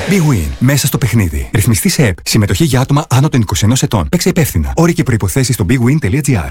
Big Win. Μέσα στο παιχνίδι. Ρυθμιστή σε ΕΠ. Συμμετοχή για άτομα άνω των 21 ετών. Παίξε υπεύθυνα. Όροι και προϋποθέσεις στο bigwin.gr.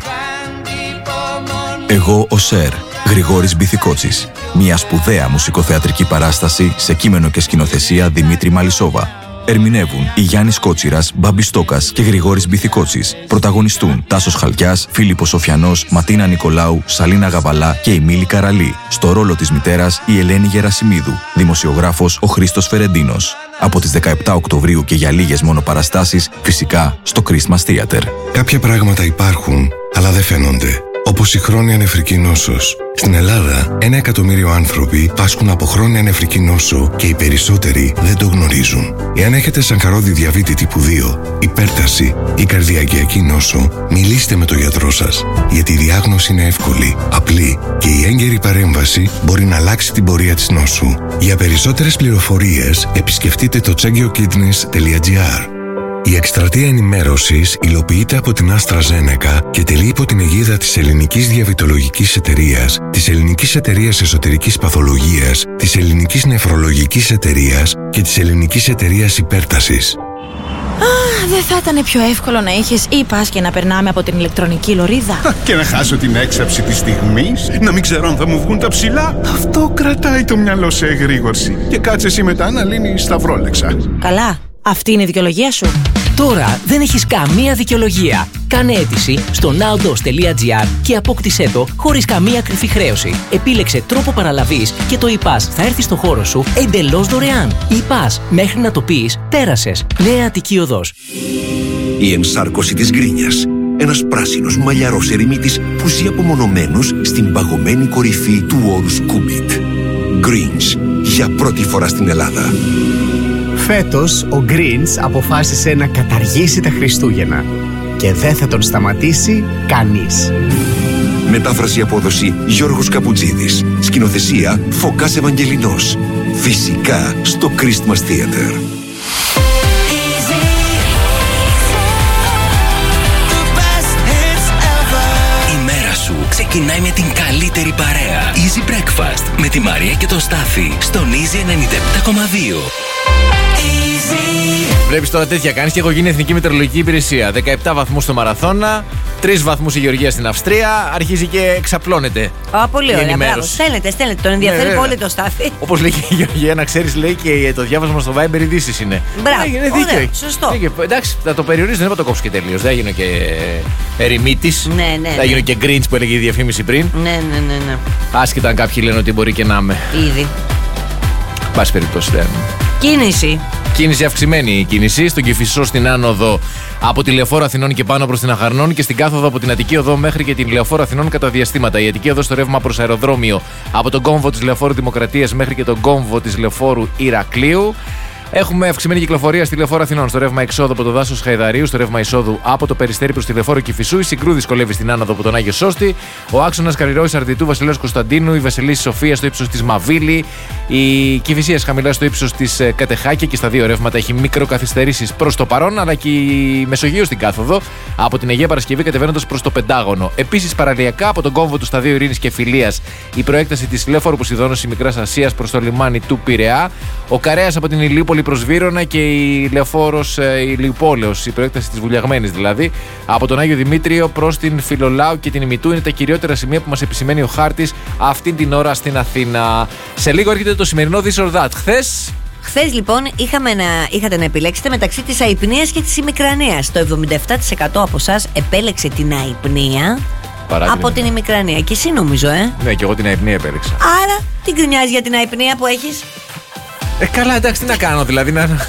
Εγώ ο Σερ, Γρηγόρης Μπιθικότσης. Μια σπουδαία μουσικοθεατρική παράσταση σε κείμενο και σκηνοθεσία Δημήτρη Μαλισσόβα. Ερμηνεύουν η Γιάννης Κότσιρας, Μπάμπης Στόκας και Γρηγόρης Μπιθικότσης. Πρωταγωνιστούν Τάσος Χαλκιάς, Φίλιππος Σοφιανός, Ματίνα Νικολάου, Σαλίνα Γαβαλά και η Μίλη Καραλή. Στο ρόλο της μητέρας η Ελένη Γερασιμίδου. Δημοσιογράφος ο Χρήστος Φερεντίνος. Από τις 17 Οκτωβρίου και για λίγες μόνο παραστάσεις, φυσικά στο Christmas Theater. Κάποια πράγματα υπάρχουν, αλλά δεν φαίνονται. Όπως η χρόνια νεφρική νόσος. Στην Ελλάδα, 1 εκατομμύριο άνθρωποι πάσχουν από χρόνια νεφρική νόσο και οι περισσότεροι δεν το γνωρίζουν. Εάν έχετε σανκαρόδι διαβήτη τύπου 2, υπέρταση ή καρδιακιακή νόσο, μιλήστε με τον γιατρό σας. Γιατί η διάγνωση είναι εύκολη, απλή και η έγκαιρη παρέμβαση μπορεί να αλλάξει την πορεία της νόσου. Για περισσότερες πληροφορίες, επισκεφτείτε το checkyourkidneys.gr. Η εκστρατεία ενημέρωσης υλοποιείται από την AstraZeneca και τελεί υπό την αιγίδα της Ελληνικής Διαβητολογικής Εταιρείας, της Ελληνικής Εταιρείας Εσωτερικής Παθολογίας, της Ελληνικής Νεφρολογικής Εταιρείας και της Ελληνικής Εταιρείας Υπέρτασης. Δεν θα ήταν πιο εύκολο να είχες e-pass και να περνάμε από την ηλεκτρονική λωρίδα? Και να χάσω την έξαψη της στιγμής, να μην ξέρω αν θα μου βγουν τα ψηλά. Αυτό κρατάει το μυαλό σε εγρήγορση. Και κάτσε εσύ μετά να λύνεις σταυρόλεξα. Καλά, αυτή είναι η δικαιολογία σου. Τώρα δεν έχεις καμία δικαιολογία. Κάνε αίτηση στο nowdos.gr και απόκτησέ το χωρίς καμία κρυφή χρέωση. Επίλεξε τρόπο παραλαβής και το e-pass θα έρθει στο χώρο σου εντελώς δωρεάν. E-pass, μέχρι να το πεις, πέρασες. Νέα Αττική Οδός. Η ενσάρκωση της γκρίνιας. Ένας πράσινος μαλλιαρός ερημίτης που ζει απομονωμένος στην παγωμένη κορυφή του όρους Κούμιτ. Greens, για πρώτη φορά στην Ελλάδα. Φέτος ο Greens αποφάσισε να καταργήσει τα Χριστούγεννα και δεν θα τον σταματήσει κανείς. Μετάφραση απόδοση Γιώργος Καπουτζίδης. Σκηνοθεσία Φωκάς Ευαγγελινός. Φυσικά στο Christmas Theater. Η μέρα σου ξεκινάει με την καλύτερη παρέα. Easy Breakfast με τη Μαρία και τον Στάθη στον Easy 97,2. Βλέπεις τώρα τέτοια κάνεις και έχω γίνει Εθνική Μετεωρολογική Υπηρεσία. 17 βαθμούς στο Μαραθώνα, 3 βαθμούς η Γεωργία στην Αυστρία, αρχίζει και εξαπλώνεται. Πολύ ωραία, μπράβο. Στέλνετε, τον ενδιαφέρει πολύ το Στάθη. Όπως λέει και η Γεωργία, να ξέρεις, λέει και το διάβασμα στο Viber ειδήσεις είναι. Μπράβο, είναι δίκαιο. ωραία, σωστό. Εντάξει, θα το περιορίσω, δεν θα το κόψω και τελείως. Δεν έγινε και ερημίτης. Ναι. Θα γίνω και Greens που έλεγε η διαφήμιση πριν. Ναι. Άσχετα αν κάποιοι λένε ότι μπορεί και να είμαι. Ήδη. Πάση περιπτώσει δεν. Κίνηση. Κίνηση αυξημένη η κίνηση στον Κηφισό στην άνοδο από τη Λεωφόρο Αθηνών και πάνω προς την Αχαρνών και στην κάθοδο από την Αττική Οδό μέχρι και την Λεωφόρο Αθηνών κατά διαστήματα. Η Αττική Οδό στο ρεύμα προς αεροδρόμιο από τον κόμβο της Λεωφόρου Δημοκρατίας μέχρι και τον κόμβο της Λεωφόρου Ηρακλείου. Έχουμε αυξημένη κυκλοφορία στη Λεωφόρο Αθηνών, στο ρεύμα εξόδου από το δάσος Χαϊδαρίου, στο ρεύμα εισόδου από το Περιστέρι προς τη Λεωφόρο Κηφισού. Η Συγκρού δυσκολεύει στην άνοδο από τον Άγιο Σώστη. Ο άξονας Καλλιρόης Αρδιτού Βασιλέως Κωνσταντίνου, η Βασιλίσσης Σοφία στο ύψος της Μαβίλη. Η Κηφισίας χαμηλά στο ύψος της Κατεχάκη και στα δύο ρεύματα έχει μικροκαθυστερήσεις προς το παρόν, αλλά και η Μεσογείο στην κάθοδο από την Αγία Παρασκευή κατεβαίνοντας προς το Πεντάγωνο. Επίσης παραλιακά από τον κόμβο του Σταδίου Ειρήνης και Φιλίας η προέκταση της Λεωφόρου Ποσειδώνος Μικράς Ασίας προς το λιμάνι του Πειραιά. Ο Καρέας από την Ηλιούπολη προς Βύρωνα και η Λεωφόρος Ηλιουπόλεως, η προέκταση της Βουλιαγμένης δηλαδή, από τον Άγιο Δημήτριο προς την Φιλολάου και την Ημιτού είναι τα κυριότερα σημεία που μας επισημαίνει ο χάρτης αυτήν την ώρα στην Αθήνα. Σε λίγο έρχεται το σημερινό This or That. Χθες λοιπόν είχατε να επιλέξετε μεταξύ της αϊπνίας και της ημικρανίας. Το 77% από εσάς επέλεξε την αϊπνία από την ημικρανία. Και εσύ νομίζω, Ναι, και εγώ την αϊπνία επέλεξα. Άρα τι γκρινιάζεις για την αϊπνία που έχεις? Καλά, εντάξει, τι να κάνω δηλαδή.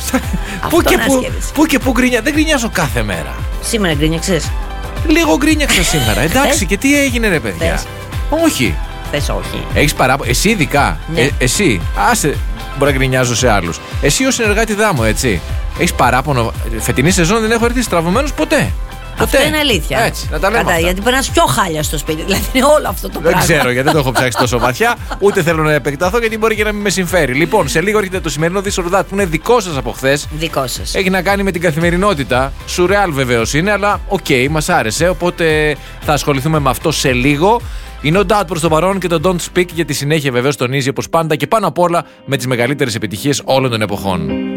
Πού και πού γκρινιά. Δεν γκρινιάζω κάθε μέρα. Σήμερα γκρινιάξες? Λίγο γκρινιάξα σήμερα. Εντάξει, και τι έγινε, ρε παιδιά? Όχι. Θες όχι. Έχεις παράπονο. Εσύ ειδικά. Ναι. Εσύ. Άσε. Μπορεί να γκρινιάζω σε άλλους. Εσύ ως συνεργάτη δάμου, έτσι. Έχεις παράπονο. Φετινή σεζόν δεν έχω έρθει στραβωμένος ποτέ. Αυτό είναι αλήθεια. Έτσι, να τα λέμε. Γιατί περνάς πιο χάλια στο σπίτι. Δηλαδή είναι όλο αυτό το πράγμα. Δεν ξέρω γιατί δεν το έχω ψάξει τόσο βαθιά. Ούτε θέλω να επεκταθώ γιατί μπορεί και να μην με συμφέρει. Λοιπόν, σε λίγο έρχεται το σημερινό This or That που είναι δικό σας από χθες. Δικό σας. Έχει να κάνει με την καθημερινότητα. Σουρεάλ βεβαίως είναι, αλλά οκ, μας άρεσε. Οπότε θα ασχοληθούμε με αυτό σε λίγο. Η No Doubt προς το παρόν και το Don't Speak για τη συνέχεια βεβαίως τονίζει όπως πάντα και πάνω απ' όλα με τις μεγαλύτερες επιτυχίες όλων των εποχών.